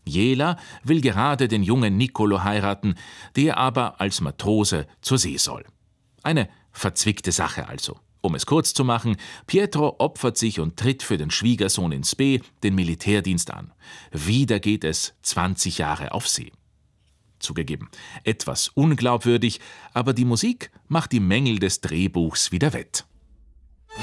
Jela will gerade den jungen Nicolo heiraten, der aber als Matrose zur See soll. Eine verzwickte Sache also. Um es kurz zu machen, Pietro opfert sich und tritt für den Schwiegersohn in Spee den Militärdienst an. Wieder geht es 20 Jahre auf See. Zugegeben, etwas unglaubwürdig, aber die Musik macht die Mängel des Drehbuchs wieder wett.